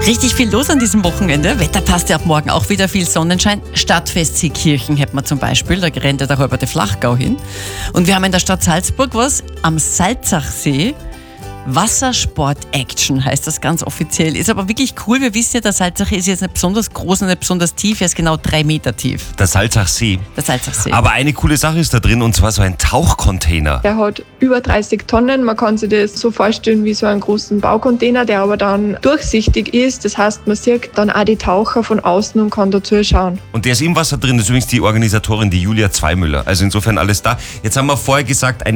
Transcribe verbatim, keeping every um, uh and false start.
Richtig viel los an diesem Wochenende. Wetter passt ja ab morgen auch wieder, viel Sonnenschein. Stadtfest Seekirchen hätten wir zum Beispiel, da rennt ja der halbe Flachgau hin. Und wir haben in der Stadt Salzburg was am Salzachsee. Wassersport-Action heißt das ganz offiziell. Ist aber wirklich cool. Wir wissen ja, der Salzachsee ist jetzt nicht besonders groß und nicht besonders tief. Er ist genau drei Meter tief. Der Salzachsee. Der Salzachsee. Aber eine coole Sache ist da drin, und zwar so ein Tauchcontainer. Der hat über dreißig Tonnen. Man kann sich das so vorstellen wie so einen großen Baucontainer, der aber dann durchsichtig ist. Das heißt, man sieht dann auch die Taucher von außen und kann da zuschauen. Und der ist im Wasser drin. Das ist übrigens die Organisatorin, die Julia Zweimüller. Also insofern alles da. Jetzt haben wir vorher gesagt, eine